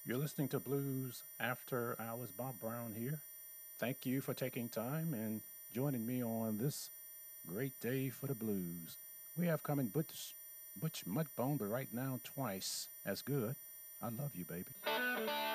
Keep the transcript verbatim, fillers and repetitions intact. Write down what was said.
You're listening to Blues After Hours. Bob Brown here. Thank you for taking time and joining me on this great day for the blues. We have coming Butch, Butch Mudbone, but right now twice as good. I love you, baby.